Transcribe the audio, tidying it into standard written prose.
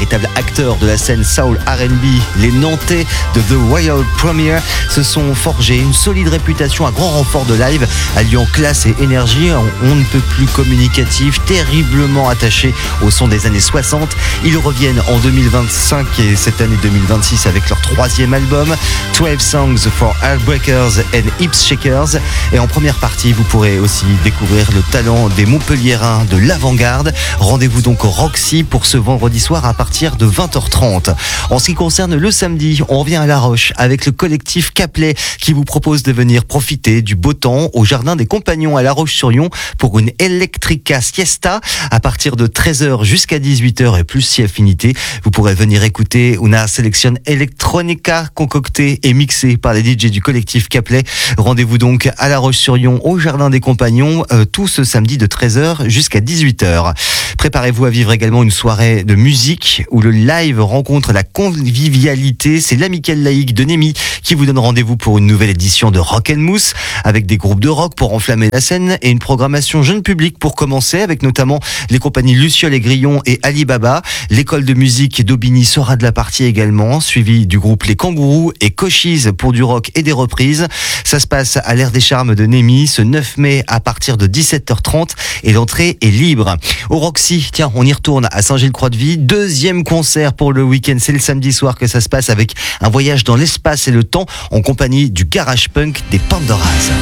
véritables acteurs de la scène soul R&B, les Nantais de The Royal Premiere, se sont forgés une solide réputation à grand renfort de live, alliant classe et énergie. On ne peut plus communicatif, terriblement attaché au son des années 60. Ils reviennent en 2025 et cette année 2026 avec leur troisième album, 12 Songs for Heartbreakers and Hip Shakers. Et en première partie, vous pourrez aussi découvrir le talent des Montpelliérains de l'avant-garde. Rendez-vous donc au Roxy pour ce vendredi soir à partir de 20h30. En ce qui concerne le samedi, on revient à La Roche avec le collectif Caplet qui vous propose de venir profiter du beau temps au Jardin des Compagnons à La Roche-sur-Yon pour une Electrica Siesta à partir de 13h jusqu'à 18h et plus si affinité. Vous pourrez venir écouter una sélection electronica concoctée et mixée par les DJ du collectif Caplet. Rendez-vous donc à La Roche-sur-Yon au Jardin des Compagnons tout ce samedi de 13h jusqu'à 18h. Préparez-vous à vivre également une soirée de musique où le live rencontre la convivialité. C'est l'Amicale Laïque de Némy qui vous donne rendez-vous pour une nouvelle édition de Rock & Mousse avec des groupes de rock pour enflammer la scène et une programmation jeune public pour commencer avec notamment les compagnies Luciole et Grillon et Alibaba. L'école de musique d'Aubigny sera de la partie également, suivi du groupe Les Kangourous et Cochise pour du rock et des reprises. Ça se passe à l'Air des Charmes de Némy ce 9 mai à partir de 17h30 et l'entrée est libre. Au Roxy, tiens, on y retourne à Saint-Gilles-Croix-de-Vie. Deuxième concert pour le week-end, c'est le samedi soir que ça se passe avec un voyage dans l'espace et le temps en compagnie du garage punk des Pandoras.